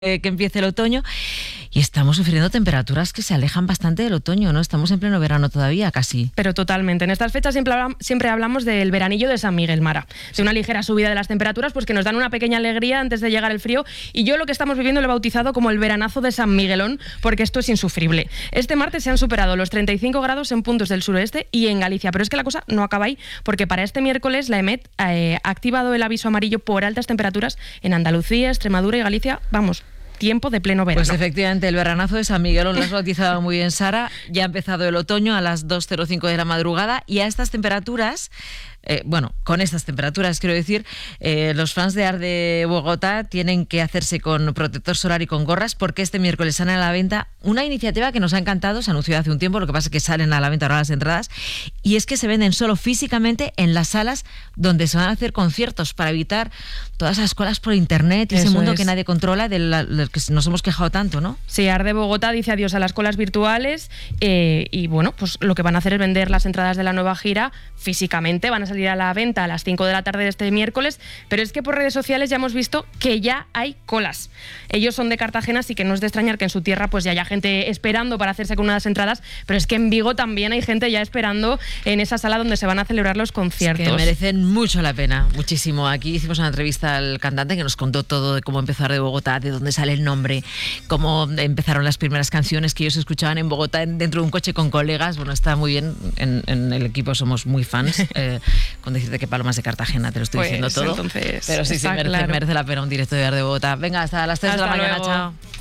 que empiece el otoño y estamos sufriendo temperaturas que se alejan bastante del otoño, ¿no? Estamos en pleno verano todavía, casi. Pero totalmente. En estas fechas siempre hablamos del veranillo de San Miguel, Mara. De una ligera subida de las temperaturas, pues que nos dan una pequeña alegría antes de llegar el frío. Y yo lo que estamos viviendo lo he bautizado como el veranazo de San Miguelón, porque esto es insufrible. Este martes se han superado los 35 grados en puntos del suroeste y en Galicia. Pero es que la cosa no acaba ahí, porque para este miércoles la EMET ha activado el aviso amarillo por altas temperaturas en Andalucía, Extremadura y Galicia. Vamos, tiempo de pleno verano. Pues efectivamente, el veranazo de San Miguelón lo has bautizado muy bien, Sara. Ya ha empezado el otoño a las 2:05 de la madrugada y a estas temperaturas, con estas temperaturas quiero decir, los fans de Arde Bogotá tienen que hacerse con protector solar y con gorras, porque este miércoles sale a la venta una iniciativa que nos ha encantado. Se anunció hace un tiempo, lo que pasa es que salen a la venta ahora las entradas, y es que se venden solo físicamente en las salas donde se van a hacer conciertos, para evitar todas esas colas por internet y ese mundo que nadie controla, del que nos hemos quejado tanto, ¿no? Sí, Arde Bogotá dice adiós a las colas virtuales y bueno, pues lo que van a hacer es vender las entradas de la nueva gira físicamente. Van a salir a la venta a las 5 de la tarde de este miércoles, pero es que por redes sociales ya hemos visto que ya hay colas. Ellos son de Cartagena, así que no es de extrañar que en su tierra pues ya haya gente esperando para hacerse con unas entradas, pero es que en Vigo también hay gente ya esperando en esa sala donde se van a celebrar los conciertos. Es que merecen mucho la pena, muchísimo. Aquí hicimos una entrevista al cantante que nos contó todo de cómo empezó Arde Bogotá, de dónde sale el nombre, cómo empezaron las primeras canciones que ellos escuchaban en Bogotá dentro de un coche con colegas. Bueno, está muy bien. En el equipo somos muy fans. Con decirte que Palomas de Cartagena te lo estoy diciendo todo. Entonces, pero sí, merece la pena un directo de Arde Bogotá. Venga, hasta las 3 de la mañana. Luego. Chao.